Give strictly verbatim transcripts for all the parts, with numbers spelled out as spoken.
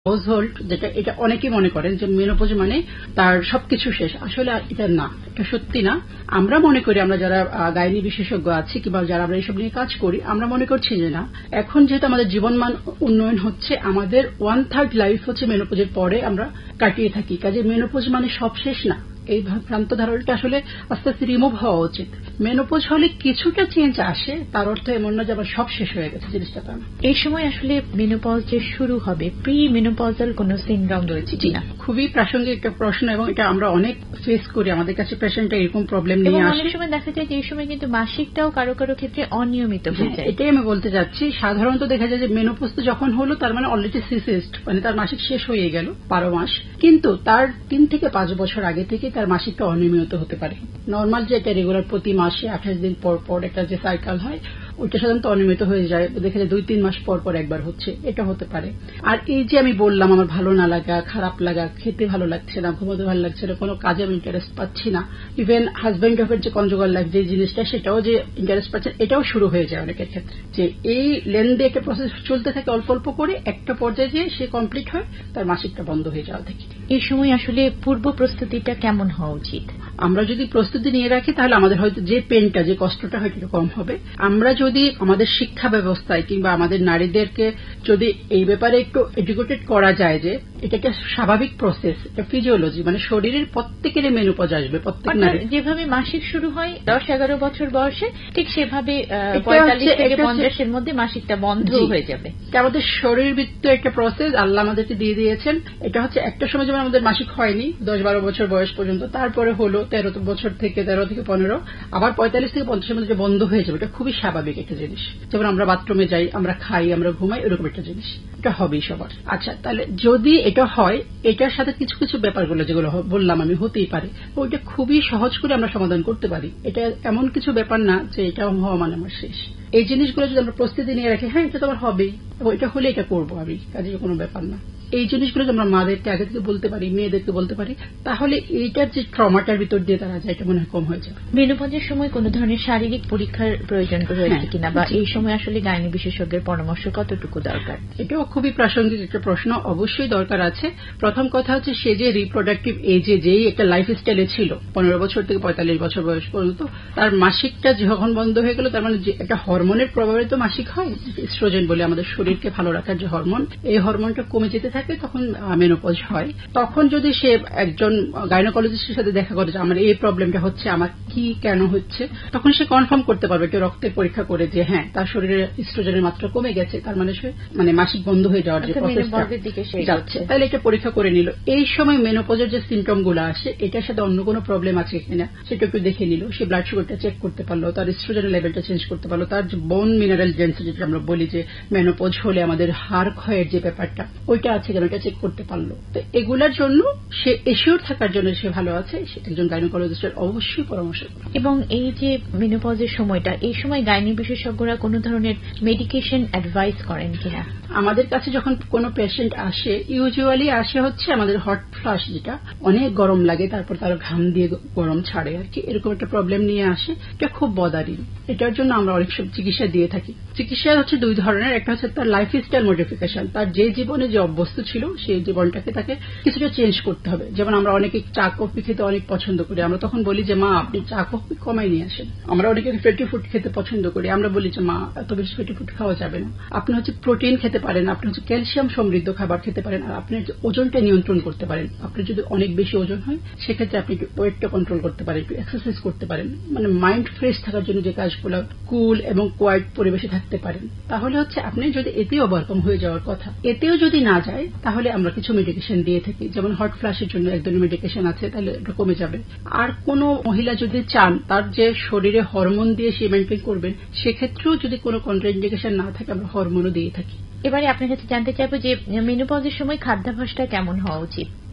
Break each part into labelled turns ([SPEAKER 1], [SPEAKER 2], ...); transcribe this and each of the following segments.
[SPEAKER 1] House hold যেটা, এটা অনেকেই মনে করেন যে মেনোপজ মানে তার সবকিছু শেষ। আসলে এটা না, এটা সত্যি না। আমরা মনে করি, আমরা যারা গাইনি বিশেষজ্ঞ আছি কিংবা যারা আমরা এইসব নিয়ে কাজ করি, আমরা মনে করছি যে না, এখন যেহেতু আমাদের জীবনমান উন্নয়ন হচ্ছে, আমাদের ওয়ান থার্ড লাইফ হচ্ছে মেনোপজের পরে আমরা কাটিয়ে থাকি। কাজে মেনোপজ মানে সব শেষ না, এই ভ্রান্ত ধারণাটা আসলে আস্তে আস্তে রিমুভ হওয়া উচিত। মেনোপজ হলে কিছুটা চেঞ্জ আসে, তার অর্থ এমন না যে আবার সব শেষ হয়ে গেছে, জিনিসটা তা না।
[SPEAKER 2] এই সময় আসলে মেনোপজ যে শুরু হবে, প্রি মেনোপজাল কোন সিনড্রোম রয়েছে কিনা?
[SPEAKER 1] খুবই প্রাসঙ্গিক একটা প্রশ্ন, এবং এটা আমরা অনেক ফেস করি। আমাদের কাছে পেশেন্টরা এরকম প্রবলেম নিয়ে আসে।
[SPEAKER 2] অনেক সময় দেখা যায় যে এই সময় কিন্তু মাসিকটাও কারো কারো ক্ষেত্রে অনিয়মিত হয়ে যায়।
[SPEAKER 1] এটাই আমি বলতে চাচ্ছি। সাধারণত দেখা যায় যে মেনোপজ যখন হলো, তার মানে অলরেডি সিসিস্ট, মানে তার মাসিক শেষ হয়ে গেল বারো মাস, কিন্তু তার তিন থেকে পাঁচ বছর আগে থেকে তার মাসিকটা অনিয়মিত হতে পারে। নর্মাল যে একটা রেগুলার প্রতি মাসে আঠাশ দিন পর পর একটা যে সাইকেল হয়, ওইটা সাধারণত অনিয়মিত হয়ে যায়। দেখা যায় দুই তিন মাস পর পর একবার হচ্ছে, এটা হতে পারে। আর এই যে আমি বললাম আমার ভালো না লাগা, খারাপ লাগা, খেতে ভালো লাগছে না, ঘুমোতে ভালো লাগছে না, কোনো কাজে আমি ইন্টারেস্ট পাচ্ছি না, ইভেন হাজব্যান্ড ওয়াইফের যে কনজুগাল লাইফ যে জিনিসটা, সেটাও যে ইন্টারেস্ট পাচ্ছে, এটাও শুরু হয়ে যায় অনেকের ক্ষেত্রে। যে এই লেনদে একটা প্রসেস চলতে থাকে অল্প অল্প করে, একটা পর্যায়ে যে সে কমপ্লিট হয়, তার মাসিকটা বন্ধ হয়ে যাওয়া থেকে।
[SPEAKER 2] এই সময় আসলে পূর্ব প্রস্তুতিটা কেমন হওয়া উচিত?
[SPEAKER 1] আমরা যদি প্রস্তুতি নিয়ে রাখি, তাহলে আমাদের হয়তো যে পেনটা, যে কষ্টটা হয়তো কম হবে। আমরা যদি আমাদের শিক্ষা ব্যবস্থায় কিংবা আমাদের নারীদেরকে যদি এই ব্যাপারে একটু এডুকেটেড করা যায় যে এটা একটা স্বাভাবিক প্রসেস, এটা ফিজিওলজি, মানে শরীরের প্রত্যেকেরই মেনোপজ আসবে, প্রত্যেক নারী।
[SPEAKER 2] যেভাবে মাসিক শুরু হয় দশ এগারো বছর বয়সে, ঠিক সেভাবে পঁয়তাল্লিশ থেকে পঞ্চাশের মধ্যে মাসিকটা বন্ধ হয়ে যাবে।
[SPEAKER 1] এটা আমাদের শরীরবৃত্ত একটা প্রসেস, আল্লাহ আমাদেরকে দিয়ে দিয়েছেন। এটা হচ্ছে একটা সময় যেমন আমাদের মাসিক হয়নি দশ বারো বছর বয়স পর্যন্ত, তারপরে হলো তেরো বছর থেকে তেরো থেকে পনেরো, আবার পঁয়তাল্লিশ থেকে পঞ্চাশের মধ্যে যে বন্ধ হয়ে যাবে, এটা খুবই স্বাভাবিক একটা জিনিস। যেমন আমরা বাথরুমে যাই, আমরা খাই, আমরা ঘুমাই, এরকম একটা জিনিস, এটা হবেই সবার। আচ্ছা, তাহলে যদি এটা হয়, এটার সাথে কিছু কিছু ব্যাপারগুলো যেগুলো বললাম আমি হতেই পারে, ওইটা খুবই সহজ করে আমরা সমাধান করতে পারি। এটা এমন কিছু ব্যাপার না যে এটা হওয়া মানে আমার শেষ। এই জিনিসগুলো যদি আমরা প্রস্তুতি নিয়ে রাখি, হ্যাঁ এটা তো আমার হবেই, এবং এটা হলে এটা করবো আমি, কাজে কোনো ব্যাপার না। এই জিনিসগুলো আমরা মাদেরকে আগে থেকে বলতে পারি, মেয়েদেরকে বলতে পারি, তাহলে এইটার যে ট্রমাটার ভিতর দিয়ে তারা যায়, এটা মনে হয় কম হয়ে যাবে।
[SPEAKER 2] মেনোপজের সময় কোন ধরনের শারীরিক পরীক্ষার প্রয়োজন রয়েছে কিনা, বা এই সময় আসলে গাইনি বিশেষজ্ঞের পরামর্শ কতটুকু দরকার?
[SPEAKER 1] এটাও খুবই প্রাসঙ্গিক একটা প্রশ্ন। অবশ্যই দরকার আছে। প্রথম কথা হচ্ছে, সে যে রিপ্রোডাক্টিভ এজে যেই একটা লাইফ স্টাইলে ছিল পনেরো বছর থেকে পঁয়তাল্লিশ বছর বয়স পর্যন্ত, তার মাসিকটা যখন বন্ধ হয়ে গেল, তার মানে যে একটা হরমোনের প্রভাবিত মাসিক হয়, ইস্ট্রোজেন বলে আমাদের শরীরকে ভালো রাখার যে হরমোন, এই হরমোনটা কমে যেতে থাকে, তখন মেনোপজ হয়। তখন যদি সে একজন গাইনোকোলজিস্টের সাথে দেখা করে যে আমার এই প্রবলেমটা হচ্ছে, আমার কি কেন হচ্ছে, তখন সে কনফার্ম করতে পারবে একটা রক্তের পরীক্ষা করে যে হ্যাঁ তার শরীরে ইস্ট্রোজেনের মাত্রা কমে গেছে, তার মানে সে মানে মাসিক বন্ধ হয়ে যাওয়ার যে প্রসেসটা যাচ্ছে, তাহলে এটা পরীক্ষা করে নিল। এই সময় মেনোপজের যে সিমটম গুলো আসে, এটার সাথে অন্য কোনো প্রবলেম আছে কিনা সেটা একটু দেখে নিল। সে ব্লাড সুগারটা চেক করতে পারলো, তার ইস্ট্রোজেনের লেভেলটা চেঞ্জ করতে পারলো, তার যে বোন মিনারেল ডেন্সিটি, যেটা আমরা বলি যে মেনোপজ হলে আমাদের হাড় ক্ষয়ের যে ব্যাপারটা, ওইটা আছে কিনা ওইটা চেক করতে পারলো। তো এগুলার জন্য সে এশিওর থাকার জন্য সে ভালো আছে, সেটা একজন গাইনোকোলজিস্টের অবশ্যই পরামর্শ।
[SPEAKER 2] এবং এই যে মেনোপজের সময়টা, এই সময় গাইনি বিশেষজ্ঞরা কোন ধরনের মেডিকেশন অ্যাডভাইস করেন কিনা?
[SPEAKER 1] আমাদের কাছে যখন কোনো পেশেন্ট আসে, ইউজুয়ালি আসে হচ্ছে আমাদের হট ফ্লাশ, যেটা অনেক গরম লাগে, তারপর তার ঘাম দিয়ে গরম ছাড়ে আর কি, এরকম একটা প্রবলেম নিয়ে আসে। এটা খুব বদারিং। এটার জন্য আমরা অনেক সব চিকিৎসা দিয়ে থাকি। চিকিৎসা হচ্ছে দুই ধরনের। একটা হচ্ছে তার লাইফ স্টাইল মডিফিকেশন, তার যে জীবনে যে অভ্যস্ত ছিল সেই জীবনটাকে তাকে কিছুটা চেঞ্জ করতে হবে। যেমন আমরা অনেকে চা কফি খেতে অনেক পছন্দ করি, আমরা তখন বলি যে মা আপনি চা কফি কমাই নিয়ে আসেন। আমরা অনেকে ফ্যাটি ফুড খেতে পছন্দ করি, আমরা বলি যে মা এত বেশি ফ্যাটি ফুড খাওয়া যাবে না, আপনি হচ্ছে প্রোটিন খেতে পারেন, আপনি হচ্ছে ক্যালসিয়াম সমৃদ্ধ খাবার খেতে পারেন, আর আপনি ওজনটা নিয়ন্ত্রণ করতে পারেন। আপনি যদি অনেক বেশি ওজন হয়, সেক্ষেত্রে আপনি ওয়েটটা কন্ট্রোল করতে পারেন, একটু এক্সারসাইজ করতে পারেন, মানে মাইন্ড ফ্রেশ থাকার জন্য যে কাজগুলো, কুল এবং কোয়াইট পরিবেশে থাকতে পারেন। তাহলে হচ্ছে আপনি যদি এতেও ওভারকাম হয়ে যাওয়ার কথা, এতেও যদি না যায়, তাহলে আমরা কিছু মেডিকেশন দিয়ে থাকি। যেমন হট ফ্লাশের জন্য এক ধরনের মেডিকেশন আছে, তাহলে এটা কমে যাবে। আর কোন মহিলা যদি চান তার যে শরীরে হরমোন দিয়ে সে মেনটেন করবেন, সেক্ষেত্রেও যদি কোনো কন্ট্রাইন্ডিকেশন না থাকে, আমরা হরমোনও দিয়ে থাকি।
[SPEAKER 2] এবারে আপনার কাছে জানতে চাইবো যে মেনোপজের সময় খাদ্যাভ্যাসটা কেমন হওয়া উচিত?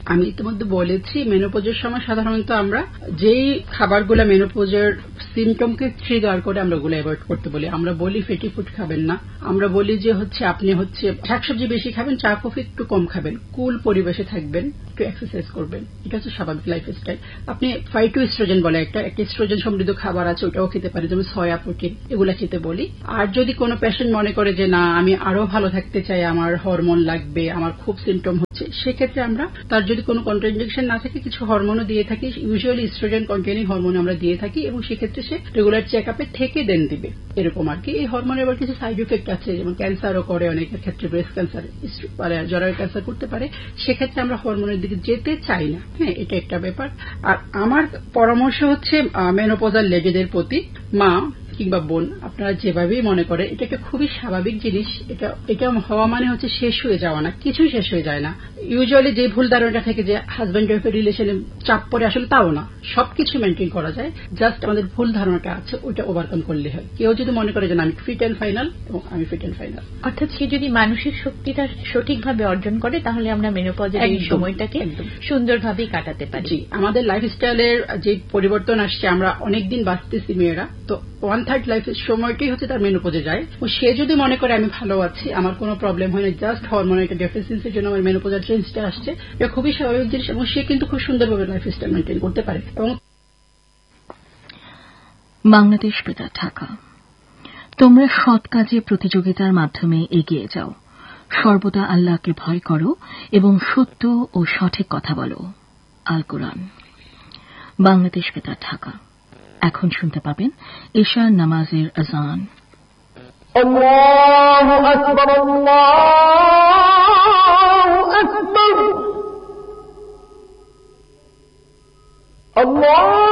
[SPEAKER 1] আমি ইতিমধ্যে বলেছি মেনোপজের সময় সাধারণত আমরা যেই খাবারগুলো মেনোপজের সিমটমকে ট্রিগার করে আমরা ওগুলো অ্যাভয়েড করতে বলি। আমরা বলি ফেটি ফুড খাবেন না, আমরা বলি যে হচ্ছে আপনি হচ্ছে শাকসবজি বেশি খাবেন, চা কফি একটু কম খাবেন, কুল পরিবেশে থাকবেন, একটু এক্সারসাইজ করবেন, এটা হচ্ছে স্বাভাবিক লাইফস্টাইল। আপনি ফাইটো ইস্ট্রোজেন বলে একটা একটা ইস্ট্রোজেন সমৃদ্ধ খাবার আছে, ওটাও খেতে পারি, যেমন সয়া প্রোটিন, এগুলা খেতে বলি। আর যদি কোনো পেশেন্ট মনে করে যে না আমি আরো ভালো থাকতে চাই, আমার হরমোন লাগবে, আমার খুব সিমটম হচ্ছে, সেক্ষেত্রে আমরা তার যদি কোনো কন্ট্রাইন্ডিকেশন না থাকে কিছু হরমোনও দিয়ে থাকি, ইউজুয়ালি ইস্ট্রোজেন কন্টেনিং হরমোন আমরা দিয়ে থাকি, এবং সেক্ষেত্রে সে রেগুলার চেক আপে থেকে দেন দিবে, এরকম আর কি। এই হরমোনের আবার কিছু সাইড ইফেক্ট আছে, যেমন ক্যান্সারও করে অনেকের ক্ষেত্রে, ব্রেস্ট ক্যান্সার, জরায়ু ক্যান্সার করতে পারে, সেক্ষেত্রে আমরা হরমোনের দিকে যেতে চাই না। হ্যাঁ, এটা একটা ব্যাপার। আর আমার পরামর্শ হচ্ছে মেনোপজাল লেডিদের প্রতি, মা কিংবা বোন, আপনারা যেভাবেই মনে করে, এটা একটা খুবই স্বাভাবিক জিনিস। এটা এটা হওয়া মানে হচ্ছে শেষ হয়ে যাওয়া না, কিছুই শেষ হয়ে যায় না। ইউজুয়ালি যে ভুল ধারণাটা থেকে যে হাজব্যান্ড ওয়াইফের রিলেশনে চাপ পড়ে, আসলে তাও না, সবকিছু মেনটেন করা যায়, জাস্ট আমাদের ভুল ধারণাটা আছে ওইটা ওভারকাম করলে হয়। কেউ যদি মনে করে যে আমি ফিট অ্যান্ড ফাইনাল এবং আমি ফিট অ্যান্ড ফাইনাল,
[SPEAKER 2] অর্থাৎ সে যদি মানসিক শক্তিটা সঠিকভাবে অর্জন করে, তাহলে আমরা মেনোপজের এই সময়টাকে সুন্দরভাবে কাটাতে পারি।
[SPEAKER 1] আমাদের লাইফস্টাইলের যে পরিবর্তন আসছে, আমরা অনেকদিন বাঁচতেছি মেয়েরা, তো ওয়ান থার্ড লাইফের সময়টাই হচ্ছে তার মেনোপজে যায়। সে যদি মনে করে আমি ভালো আছি, আমার কোনো প্রবলেম হয় না, জাস্ট হরমোনের একটা ডেফিসিয়েন্সির জন্য আমার মেনোপজাল চেঞ্জটা আসছে, এটা খুবই স্বাভাবিক জিনিস, এবং সে কিন্তু খুব সুন্দরভাবে লাইফস্টাইল মেনটেন করতে পারে। এবং
[SPEAKER 3] বাংলাদেশ বেতার, ঢাকা। তোমরা সৎ কাজে প্রতিযোগিতার মাধ্যমে এগিয়ে যাও, সর্বদা আল্লাহকে ভয় করো এবং সত্য ও সঠিক কথা বলো। আল কোরআন। বাংলাদেশ বেতার, ঢাকা। এখন শুনতে পাবেন ঈশার নামাজের আযান।
[SPEAKER 4] আল্লাহু আকবার, আল্লাহু আকবার, আল্লাহ